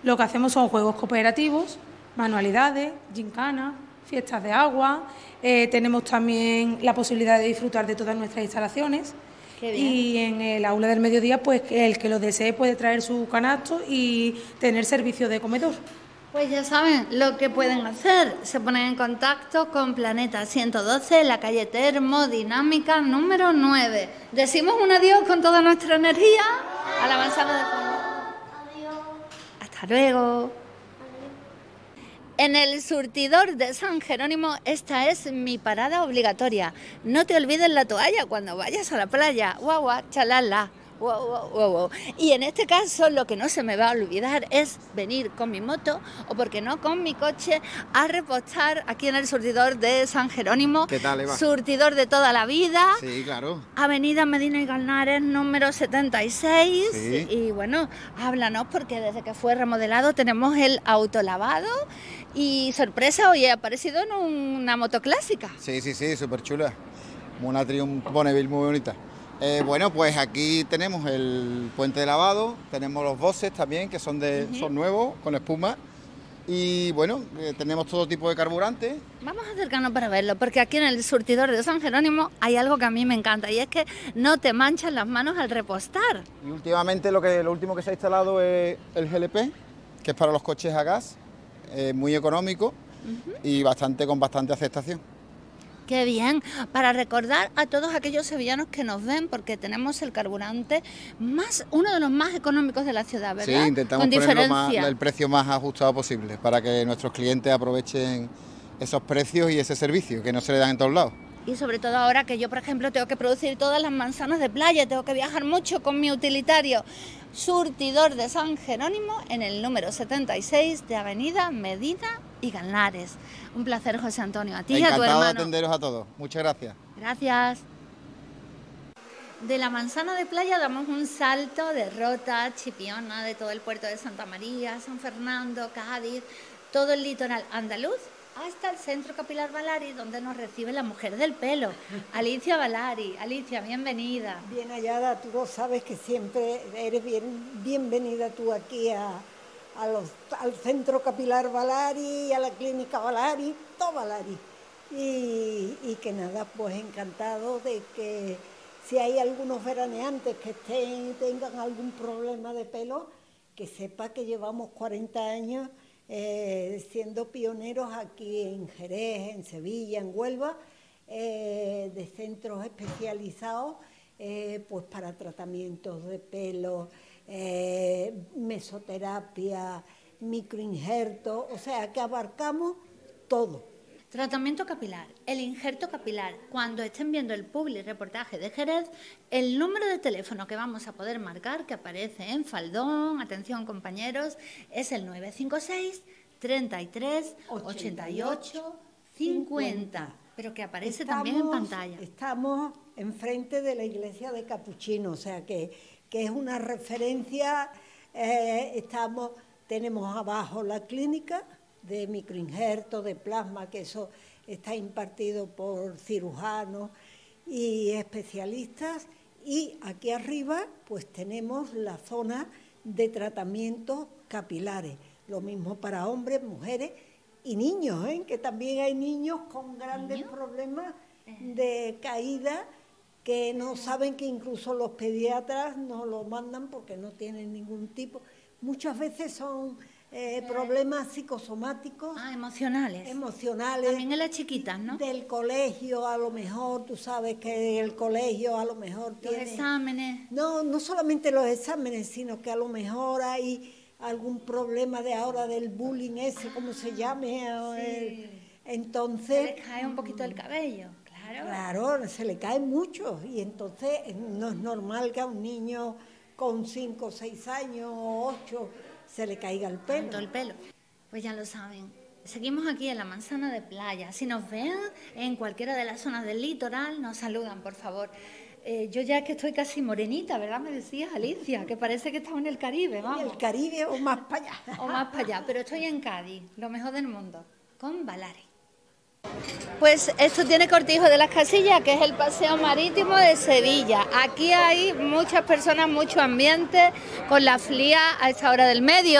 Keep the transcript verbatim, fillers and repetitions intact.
Lo que hacemos son juegos cooperativos, manualidades, gincanas, fiestas de agua. Eh, tenemos también la posibilidad de disfrutar de todas nuestras instalaciones. Qué bien. Y en el aula del mediodía, pues el que lo desee puede traer su canasto y tener servicio de comedor. Pues ya saben lo que pueden hacer. Se ponen en contacto con Planeta ciento doce en la calle Termodinámica número nueve. Decimos un adiós con toda nuestra energía a la manzana de Playa. Adiós. Hasta luego. En el surtidor de San Jerónimo, esta es mi parada obligatoria. No te olvides la toalla cuando vayas a la playa. Guau, guau, chalala. Wow, wow, wow, wow. Y en este caso lo que no se me va a olvidar es venir con mi moto o, por qué no, con mi coche a repostar aquí en el surtidor de San Jerónimo. ¿Qué tal, Eva? Surtidor de toda la vida. Sí, claro. Avenida Medina y Galnares número setenta y seis. Sí. Y bueno, háblanos porque desde que fue remodelado tenemos el autolavado y sorpresa, hoy he aparecido en una moto clásica. Sí, sí, sí, súper chula. Una Triumph Bonneville muy bonita. Eh, bueno, pues aquí tenemos el puente de lavado, tenemos los bosses también, que son, de, uh-huh. son nuevos, con espuma. Y bueno, eh, tenemos todo tipo de carburante. Vamos a acercarnos para verlo, porque aquí en el surtidor de San Jerónimo hay algo que a mí me encanta, y es que no te manchan las manos al repostar. Y últimamente lo, que, lo último que se ha instalado es el G L P, que es para los coches a gas, eh, muy económico uh-huh. y bastante con bastante aceptación. Qué bien, para recordar a todos aquellos sevillanos que nos ven, porque tenemos el carburante más, uno de los más económicos de la ciudad, ¿verdad? Sí, intentamos ponerlo más, el precio más ajustado posible para que nuestros clientes aprovechen esos precios y ese servicio que no se le dan en todos lados. Y sobre todo ahora que yo, por ejemplo, tengo que producir todas las manzanas de playa, tengo que viajar mucho con mi utilitario. Surtidor de San Jerónimo en el número setenta y seis de Avenida Medina y Galnares. Un placer, José Antonio, a ti y a tu hermano. Encantado de atenderos a todos. Muchas gracias. Gracias. De la manzana de playa damos un salto de Rota, Chipiona, de todo el puerto de Santa María, San Fernando, Cádiz, todo el litoral andaluz, hasta el Centro Capilar Balari, donde nos recibe la mujer del pelo, Alicia Balari. Alicia, bienvenida. Bien hallada, tú lo sabes que siempre eres bien, bienvenida tú aquí a, a los, al Centro Capilar Balari, a la Clínica Balari, todo Balari. Y, y que nada, pues encantado de que si hay algunos veraneantes que estén, tengan algún problema de pelo, que sepa que llevamos cuarenta años Eh, siendo pioneros aquí en Jerez, en Sevilla, en Huelva, eh, de centros especializados eh, pues para tratamientos de pelo, eh, mesoterapia, microinjertos, o sea que abarcamos todo. Tratamiento capilar, el injerto capilar. Cuando estén viendo el public reportaje de Jerez, el número de teléfono que vamos a poder marcar, que aparece en faldón, atención compañeros, es el nueve cinco seis, treinta y tres, ochenta y ocho, cincuenta, pero que aparece estamos, también en pantalla. Estamos enfrente de la iglesia de Capuchino, o sea que, que es una referencia, eh, estamos, tenemos abajo la clínica de microinjerto, de plasma, que eso está impartido por cirujanos y especialistas, y aquí arriba pues tenemos la zona de tratamientos capilares, lo mismo para hombres, mujeres y niños, ¿eh? Que también hay niños con grandes ¿Niño? problemas de caída que no saben que incluso los pediatras no lo mandan porque no tienen ningún tipo, muchas veces son Eh, problemas psicosomáticos. Ah, emocionales. Emocionales. También en las chiquitas, ¿no? Del colegio, a lo mejor, tú sabes que el colegio a lo mejor tiene... Los exámenes. No, no solamente los exámenes, sino que a lo mejor hay algún problema de ahora del bullying ese, ah, como se llame. Sí. El, entonces... Se le cae un poquito el cabello, claro. Claro, se le cae mucho. Y entonces no es normal que a un niño con cinco, seis años o ocho... se le caiga el pelo. Tanto el pelo. Pues ya lo saben. Seguimos aquí en la manzana de playa. Si nos ven en cualquiera de las zonas del litoral, nos saludan, por favor. Eh, yo ya que estoy casi morenita, ¿verdad? Me decías, Alicia, que parece que estamos en el Caribe, vamos. En el Caribe o más para allá. O más para allá, pero estoy en Cádiz, lo mejor del mundo, con Balari. Pues esto tiene Cortijo de las Casillas, que es el paseo marítimo de Sevilla. Aquí hay muchas personas, mucho ambiente, con la F L I A a esta hora del medio.